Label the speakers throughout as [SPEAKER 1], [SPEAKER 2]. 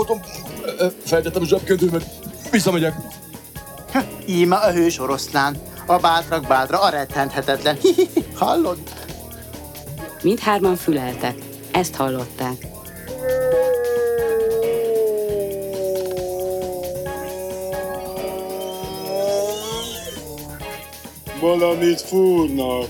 [SPEAKER 1] Voltam, feltettem a zsebkendőmet. Visszamegyek.
[SPEAKER 2] Íme a hős oroszlán. A bátrak bátra, a rettenthetetlen. Hallod?
[SPEAKER 3] Mindhárman füleltek. Ezt hallották.
[SPEAKER 4] Valamit fúrnak.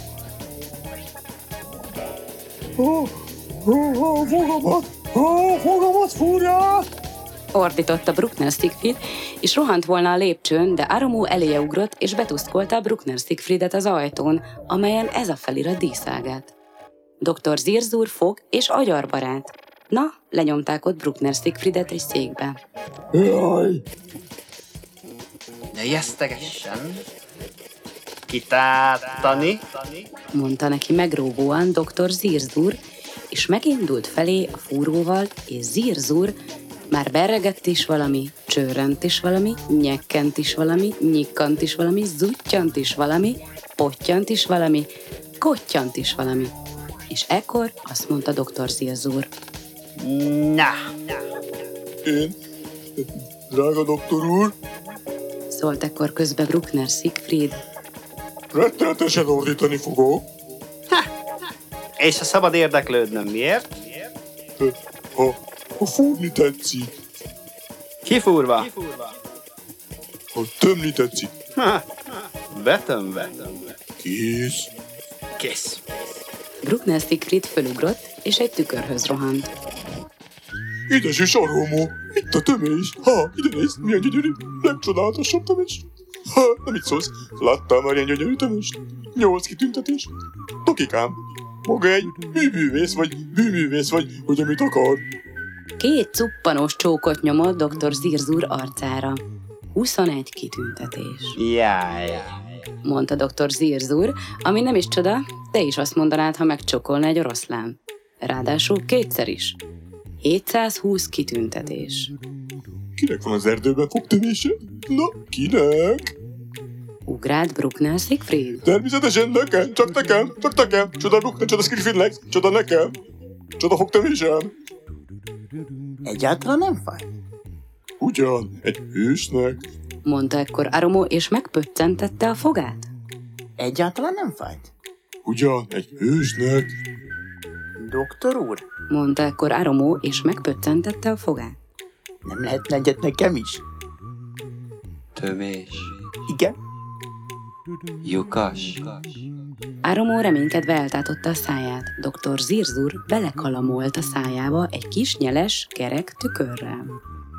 [SPEAKER 1] Fogamat fúrja!
[SPEAKER 3] Ordította Bruckner Siegfried, és rohant volna a lépcsőn, de Aromo eléje ugrott, és betuszkolta Bruckner Siegfriedet az ajtón, amelyen ez a felirat díszálgát. Dr. Zirzur fog és agyarbarát. Na, lenyomták ott Bruckner Siegfriedet egy székbe.
[SPEAKER 1] Jaj!
[SPEAKER 5] Ne jesztegessen. Kitártani.
[SPEAKER 3] Mondta neki megróvóan Dr. Zirzur, és megindult felé a fúróval, és Zirzur már berregett is valami, csörrent is valami, nyekkent is valami, nyikkant is valami, zuttyant is valami, pottyant is valami, kottyant is valami. És ekkor azt mondta Dr. Zirzur.
[SPEAKER 5] Na.
[SPEAKER 1] Én? Drága doktor úr?
[SPEAKER 3] Szólt ekkor közbe Bruckner Siegfried.
[SPEAKER 1] Rettenetesen ordítani fogok.
[SPEAKER 5] És ha szabad érdeklődnöm, miért?
[SPEAKER 1] Ha fúrni tetszik.
[SPEAKER 5] Kifúrva.
[SPEAKER 1] Ha tömni tetszik.
[SPEAKER 5] Betömve.
[SPEAKER 1] Kész.
[SPEAKER 5] Kész.
[SPEAKER 3] Bruckner Siegfried fölugrott, és egy tükörhöz rohant.
[SPEAKER 1] Édes és Aromo, itt a tömés. Ide nézd, milyen gyönyörű, legcsodálatosabb tömés. Nem így szólsz, láttál már ilyen gyönyörű tömést? 8 kitüntetés. Tokikám, maga egy műművész vagy, hogy amit akar.
[SPEAKER 3] 2 cuppanós csókot nyomott Dr. Zirzur arcára. 21 kitüntetés.
[SPEAKER 5] Jaj.
[SPEAKER 3] Mondta Dr. Zirzur, ami nem is csoda, te is azt mondanád, ha megcsokolna egy oroszlán. Ráadásul 2-szer is. 720 kitüntetés.
[SPEAKER 1] Kinek van az erdőben fogtömése? Na, kinek?
[SPEAKER 3] Ugrált Bruckner Siegfried.
[SPEAKER 1] Természetesen nekem, csak nekem. Csoda Bruckner, csoda Siegfried, csoda nekem. Csoda fogtömésem.
[SPEAKER 2] Egyáltalán nem fáj.
[SPEAKER 1] Ugyan, egy hősnek.
[SPEAKER 3] Mondta ekkor Aromo, és megpöccentette a fogát.
[SPEAKER 2] Egyáltalán nem fájt.
[SPEAKER 1] Ugyan, egy hősnek.
[SPEAKER 2] Doktor úr,
[SPEAKER 3] Mondta ekkor Aromo, és megpöccentette a fogát.
[SPEAKER 2] nem lehetne egyet nekem is?
[SPEAKER 6] Tömés.
[SPEAKER 2] Igen?
[SPEAKER 6] Lyukas.
[SPEAKER 3] Aromo reménykedve eltátotta a száját. Dr. Zirzur belekalamolt a szájába egy kis nyeles, kerek tükörrel.